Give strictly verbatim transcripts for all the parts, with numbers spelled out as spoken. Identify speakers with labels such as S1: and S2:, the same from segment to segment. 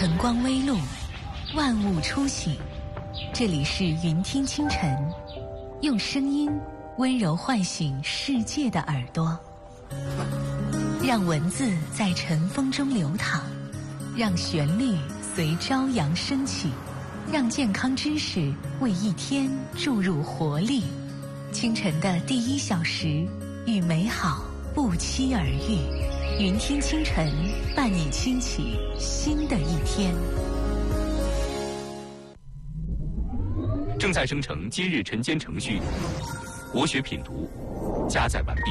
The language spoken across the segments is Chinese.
S1: 晨光微露，万物初醒。这里是云听清晨，用声音温柔唤醒世界的耳朵，让文字在晨风中流淌，让旋律随朝阳升起，让健康知识为一天注入活力。清晨的第一小时，与美好不期而遇。云听清晨，伴你轻启新的一天。
S2: 正在生成今日晨间程序，国学品读加载完毕。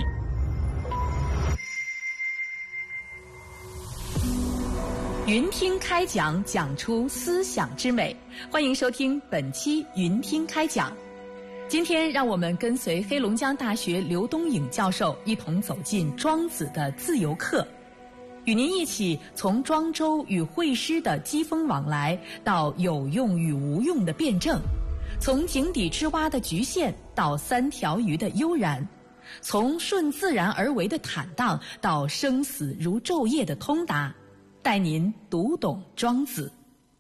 S3: 云听开讲，讲出思想之美。欢迎收听本期云听开讲。今天让我们跟随黑龙江大学刘东颖教授一同走进庄子的自由课，与您一起从庄周与惠施的机锋往来到有用与无用的辩证，从井底之蛙的局限到三条鱼的悠然，从顺自然而为的坦荡到生死如昼夜的通达，带您读懂庄子。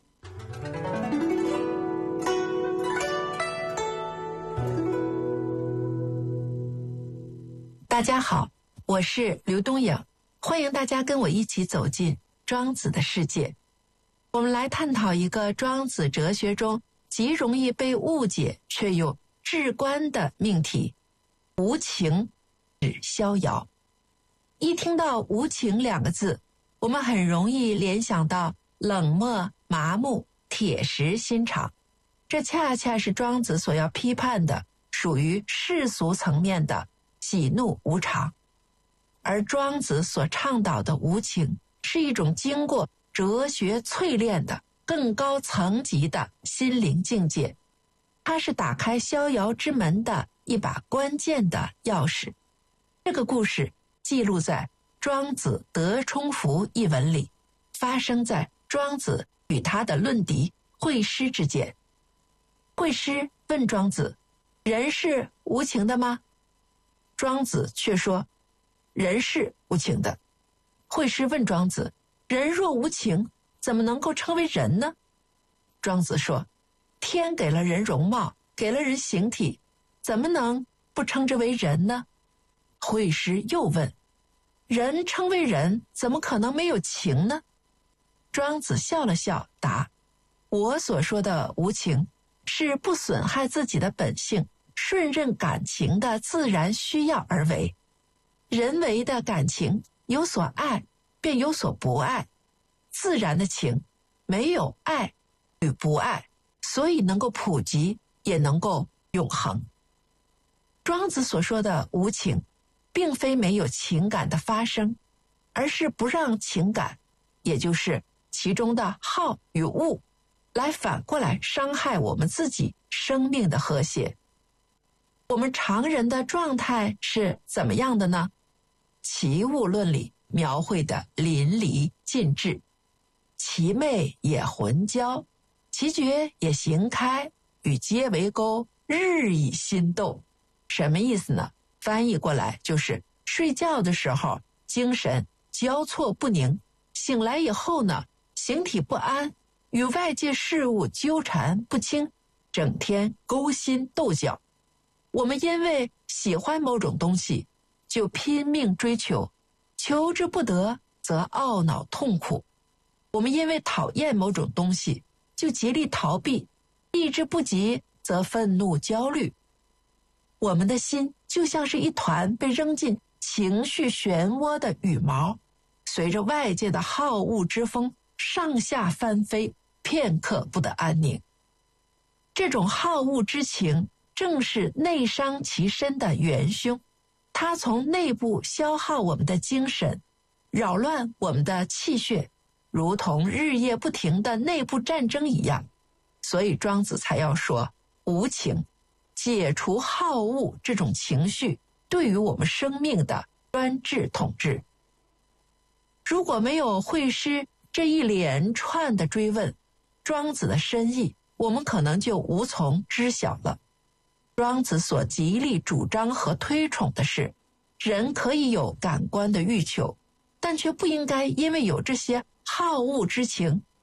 S4: 大家好，我是刘东颖，欢迎大家跟我一起走进庄子的世界。我们来探讨一个庄子哲学中极容易被误解却又至关的命题：无情指逍遥。一听到无情两个字，我们很容易联想到冷漠、麻木、铁石心肠，这恰恰是庄子所要批判的，属于世俗层面的喜怒无常。而庄子所倡导的无情，是一种经过哲学淬炼的更高层级的心灵境界，它是打开逍遥之门的一把关键的钥匙。这个故事记录在庄子德充符一文里，发生在庄子与他的论敌惠施之间。惠施问庄子：人是无情的吗？庄子却说：人是无情的。惠施问庄子：人若无情，怎么能够称为人呢？庄子说：天给了人容貌，给了人形体，怎么能不称之为人呢？惠施又问：人称为人，怎么可能没有情呢？庄子笑了笑答：我所说的无情，是不损害自己的本性，顺任感情的自然需要而为。人为的感情有所爱，便有所不爱，自然的情没有爱与不爱，所以能够普及，也能够永恒。庄子所说的无情，并非没有情感的发生，而是不让情感，也就是其中的好与恶，来反过来伤害我们自己生命的和谐。我们常人的状态是怎么样的呢？齐物论里描绘的淋漓尽致，其媚也浑交，其绝也行开，与皆为钩，日以心斗。什么意思呢？翻译过来就是睡觉的时候精神交错不宁，醒来以后呢，形体不安，与外界事物纠缠不清，整天勾心斗角。我们因为喜欢某种东西，就拼命追求，求之不得，则懊恼痛苦。我们因为讨厌某种东西，就极力逃避，避之不及，则愤怒焦虑。我们的心就像是一团被扔进情绪漩涡的羽毛，随着外界的好恶之风上下翻飞，片刻不得安宁。这种好恶之情正是内伤其身的元凶，它从内部消耗我们的精神，扰乱我们的气血，如同日夜不停的内部战争一样。所以庄子才要说无情，解除好恶这种情绪对于我们生命的专制统治。如果没有惠施这一连串的追问，庄子的深意我们可能就无从知晓了。庄子所极力主张和推崇的是，人可以有感官的欲求，但却不应该因为有这些好恶之情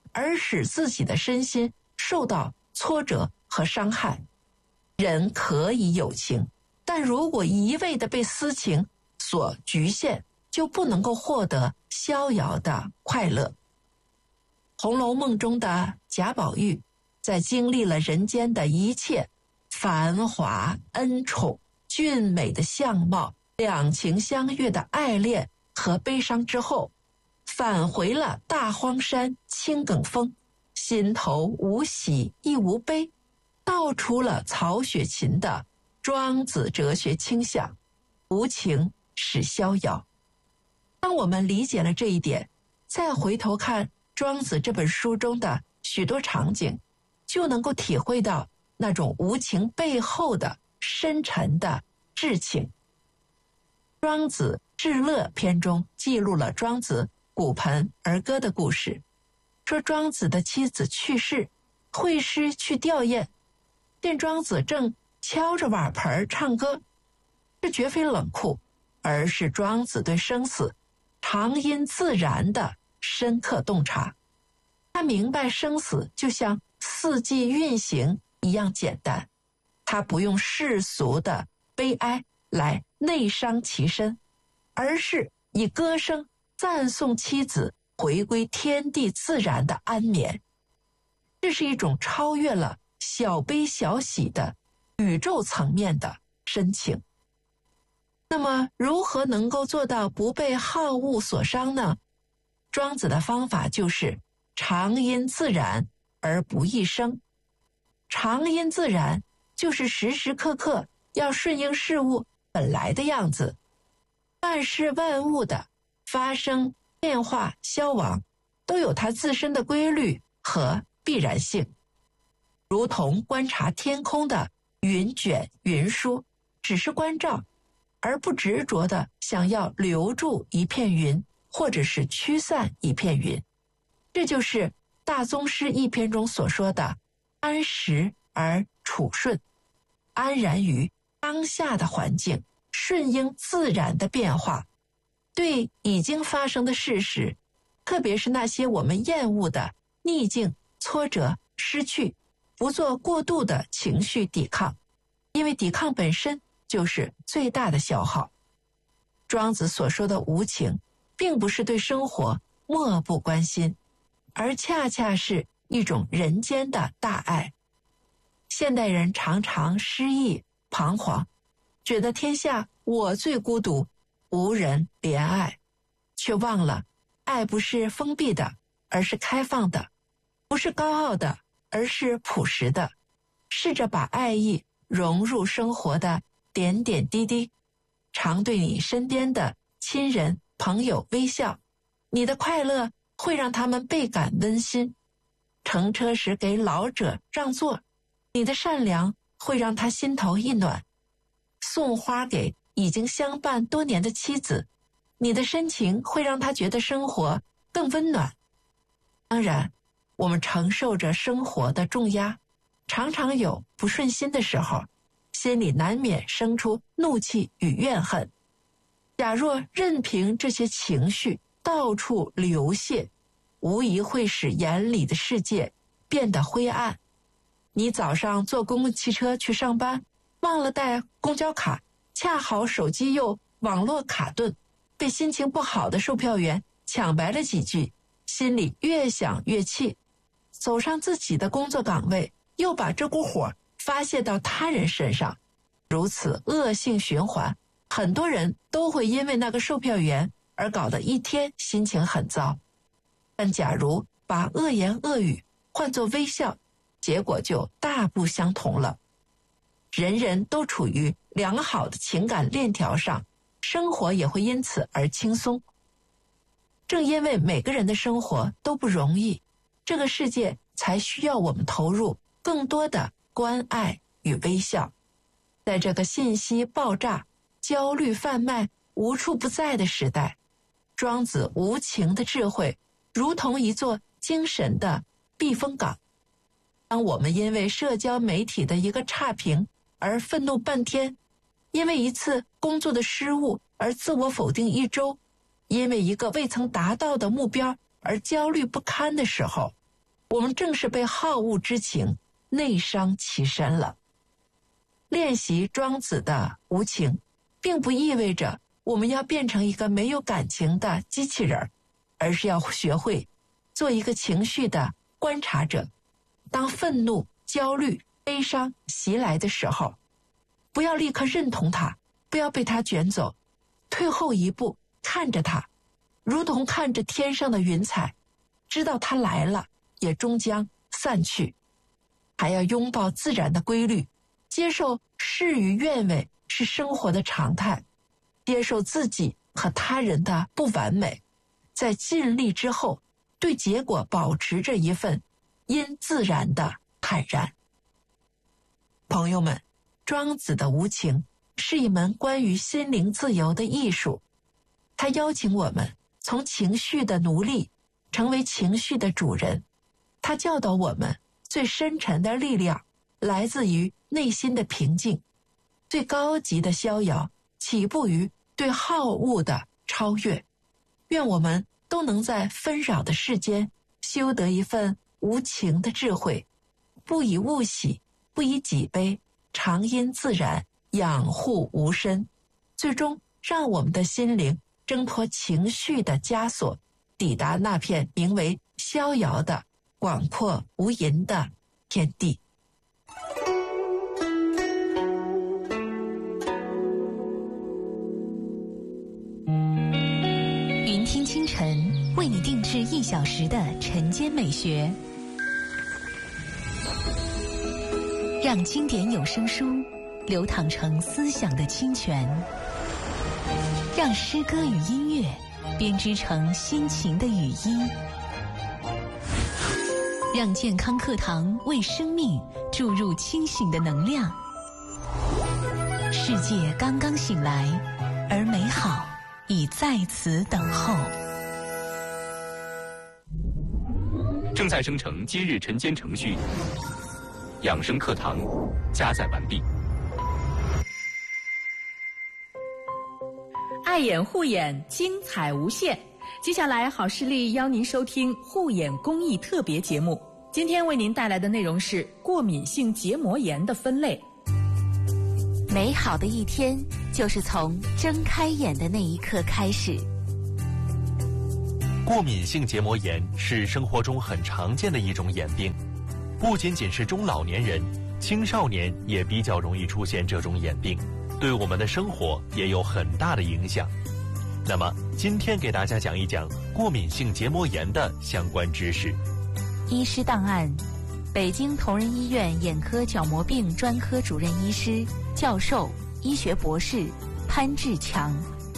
S4: 而使自己的身心受到挫折和伤害。人可以有情，但如果一味地被私情所局限，就不能够获得逍遥的快乐。《红楼梦》中的贾宝玉，在经历了人间的一切繁华、恩宠、俊美的相貌、两情相悦的爱恋和悲伤之后，返回了大荒山青埂峰，心头无喜亦无悲，道出了曹雪芹的庄子哲学倾向，无情使逍遥。当我们理解了这一点，再回头看庄子这本书中的许多场景，就能够体会到那种无情背后的深沉的至情。庄子至乐篇中记录了庄子骨盆儿歌的故事，说庄子的妻子去世，会师去吊唁，见庄子正敲着碗盆唱歌，这绝非冷酷，而是庄子对生死常因自然的深刻洞察。他明白生死就像四季运行一样简单，他不用世俗的悲哀来内伤其身，而是以歌声赞颂妻子回归天地自然的安眠。这是一种超越了小悲小喜的宇宙层面的深情。那么如何能够做到不被好恶所伤呢？庄子的方法就是常因自然而不易生。常因自然就是时时刻刻要顺应事物本来的样子，万事万物的发生、变化、消亡都有它自身的规律和必然性。如同观察天空的云卷云舒，只是关照，而不执着地想要留住一片云，或者是驱散一片云。这就是大宗师一篇中所说的安时而处顺，安然于当下的环境，顺应自然的变化。对已经发生的事实，特别是那些我们厌恶的逆境、挫折、失去，不做过度的情绪抵抗，因为抵抗本身就是最大的消耗。庄子所说的无情，并不是对生活漠不关心，而恰恰是一种人间的大爱。现代人常常失意彷徨，觉得天下我最孤独，无人怜爱，却忘了爱不是封闭的，而是开放的；不是高傲的，而是朴实的。试着把爱意融入生活的点点滴滴，常对你身边的亲人朋友微笑，你的快乐会让他们倍感温馨。乘车时给老者让座，你的善良会让他心头一暖。送花给已经相伴多年的妻子，你的深情会让他觉得生活更温暖。当然，我们承受着生活的重压，常常有不顺心的时候，心里难免生出怒气与怨恨。假若任凭这些情绪到处流泻，无疑会使眼里的世界变得灰暗。你早上坐公共汽车去上班，忘了带公交卡，恰好手机又网络卡顿，被心情不好的售票员抢白了几句，心里越想越气，走上自己的工作岗位，又把这股火发泄到他人身上，如此恶性循环，很多人都会因为那个售票员而搞得一天心情很糟。但假如把恶言恶语换作微笑，结果就大不相同了。人人都处于良好的情感链条上，生活也会因此而轻松。正因为每个人的生活都不容易，这个世界才需要我们投入更多的关爱与微笑。在这个信息爆炸、焦虑贩卖无处不在的时代，庄子无情的智慧如同一座精神的避风港。当我们因为社交媒体的一个差评而愤怒半天，因为一次工作的失误而自我否定一周，因为一个未曾达到的目标而焦虑不堪的时候， 我们正是被好恶之情内伤其身了。练习庄子的无情，并不意味着我们要变成一个没有感情的机器人，而是要学会做一个情绪的观察者。当愤怒、焦虑、悲伤袭来的时候，不要立刻认同它，不要被它卷走，退后一步，看着它，如同看着天上的云彩，知道它来了，也终将散去。还要拥抱自然的规律，接受事与愿违是生活的常态，接受自己和他人的不完美，在尽力之后，对结果保持着一份因自然的坦然。朋友们，庄子的无情是一门关于心灵自由的艺术，它邀请我们从情绪的奴隶成为情绪的主人。它教导我们，最深沉的力量来自于内心的平静，最高级的逍遥起步于对好恶的超越。愿我们都能在纷扰的世间修得一份无情的智慧，不以物喜，不以己悲，常因自然，养护无身，最终让我们的心灵挣脱情绪的枷锁，抵达那片名为逍遥的广阔无垠的天地。
S1: 云听清晨为你定制一小时的晨间美学，让经典有声书流淌成思想的清泉，让诗歌与音乐编织成心情的雨衣，让健康课堂为生命注入清醒的能量。世界刚刚醒来，而美好已在此等候。
S2: 正在生成今日晨间程序，养生课堂加载完毕。
S3: 爱眼护眼，精彩无限。接下来，好视力邀您收听护眼公益特别节目。今天为您带来的内容是过敏性结膜炎的分类。
S1: 美好的一天就是从睁开眼的那一刻开始。
S5: 过敏性结膜炎是生活中很常见的一种眼病，不仅仅是中老年人，青少年也比较容易出现这种眼病，对我们的生活也有很大的影响。那么今天给大家讲一讲过敏性结膜炎的相关知识。
S1: 医师档案：北京同仁医院眼科角膜病专科主任医师、教授、医学博士潘志强。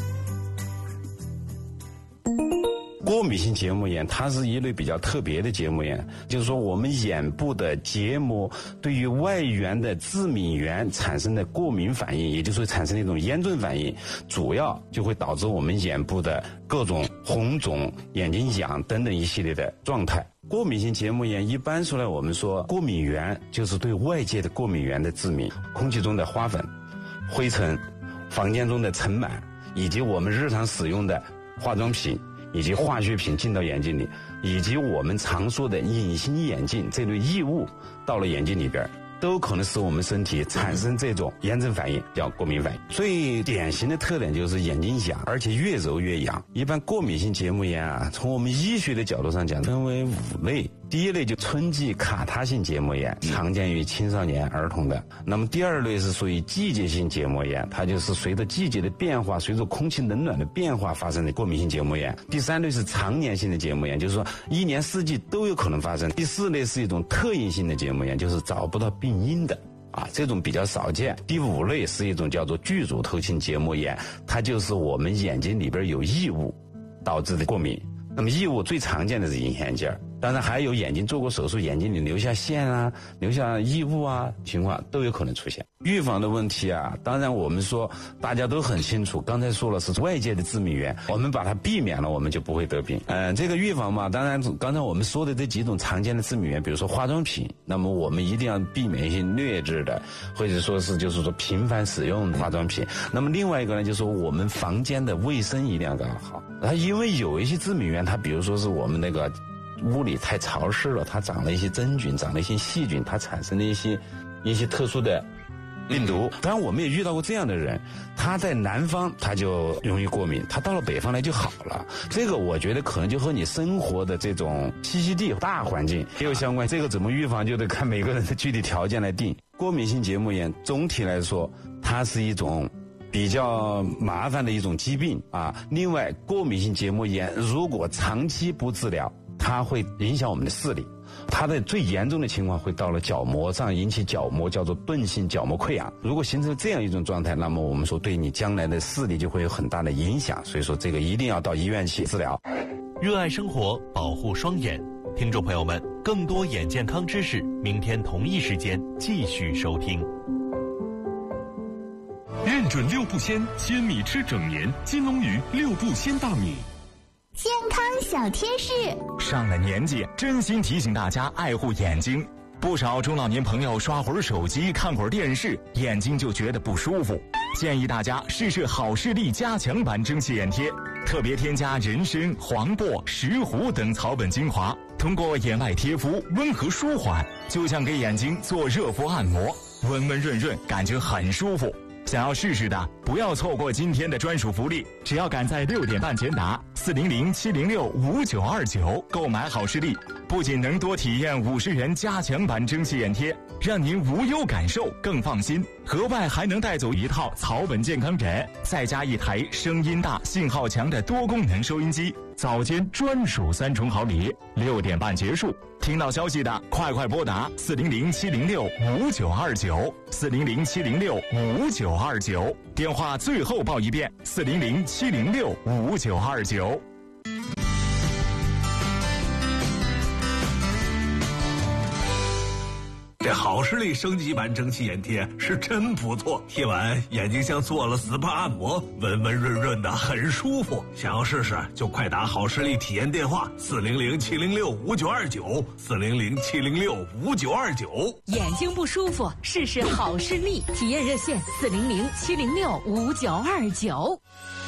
S6: 过敏性结膜炎它是一类比较特别的结膜炎，就是说我们眼部的结膜对于外源的致敏源产生的过敏反应，也就是说产生的一种炎症反应，主要就会导致我们眼部的各种红肿、眼睛痒等等一系列的状态。过敏性结膜炎一般说来，我们说过敏源就是对外界的过敏源的致敏，空气中的花粉、灰尘、房间中的尘螨，以及我们日常使用的化妆品以及化学品进到眼睛里，以及我们常说的隐形眼镜这类异物到了眼睛里边，都可能使我们身体产生这种炎症反应，叫过敏反应。最典型的特点就是眼睛痒，而且越揉越痒。一般过敏性结膜炎啊，从我们医学的角度上讲，分为五类。第一类就春季卡他性结膜炎，常见于青少年儿童的。那么第二类是属于季节性结膜炎，它就是随着季节的变化，随着空气冷暖的变化发生的过敏性结膜炎。第三类是常年性的结膜炎，就是说一年四季都有可能发生。第四类是一种特应性的结膜炎，就是找不到病因的啊，这种比较少见。第五类是一种叫做巨乳头性结膜炎，它就是我们眼睛里边有异物导致的过敏。那么异物最常见的是隐形眼镜，当然还有眼睛做过手术，眼睛里留下线啊、留下异物啊情况都有可能出现。预防的问题啊，当然我们说大家都很清楚，刚才说了是外界的致敏源，我们把它避免了，我们就不会得病。嗯、呃，这个预防嘛，当然刚才我们说的这几种常见的致敏源，比如说化妆品，那么我们一定要避免一些劣质的，或者说是就是说频繁使用的化妆品。那么另外一个呢，就是说我们房间的卫生一定要搞好。它因为有一些致敏源，它比如说是我们那个屋里太潮湿了，它长了一些真菌，长了一些细菌，它产生了一些一些特殊的病毒。当然我们也遇到过这样的人，他在南方他就容易过敏，他到了北方来就好了。这个我觉得可能就和你生活的这种栖息地大环境也有相关，这个怎么预防就得看每个人的具体条件来定。过敏性结膜炎总体来说它是一种比较麻烦的一种疾病啊。另外过敏性结膜炎如果长期不治疗，它会影响我们的视力，它的最严重的情况会到了角膜上引起角膜叫做钝性角膜溃疡。如果形成这样一种状态，那么我们说对你将来的视力就会有很大的影响，所以说这个一定要到医院去治疗。
S5: 热爱生活，保护双眼，听众朋友们，更多眼健康知识，明天同一时间继续收听。
S2: 认准六步鲜，鲜米吃整年，金龙鱼六步鲜大米。
S7: 健康小贴士，
S8: 上了年纪，真心提醒大家爱护眼睛。不少中老年朋友刷会儿手机、看会儿电视，眼睛就觉得不舒服。建议大家试试好视力加强版蒸汽眼贴，特别添加人参、黄柏、石斛等草本精华，通过眼外贴敷温和舒缓，就像给眼睛做热敷按摩，温温润润，感觉很舒服。想要试试的，不要错过今天的专属福利，只要赶在六点半前打四零零七零六五九二九购买好视力，不仅能多体验五十元加强版蒸汽眼贴，让您无忧感受更放心，额外还能带走一套草本健康枕，再加一台声音大、信号强的多功能收音机，早间专属三重好礼。六点半结束，听到消息的快快拨打四零零七零六五九二九四零零七零六五九二九，电话最后报一遍四零零七零六五九二九。
S9: 这好视力升级版蒸汽眼贴是真不错，贴完眼睛像做了 S P A 按摩，温温润润的，很舒服。想要试试就快打好视力体验电话四零零七零六五九二九四零零七零六五九二九。
S10: 眼睛不舒服，试试好视力体验热线四零零七零六五九二九。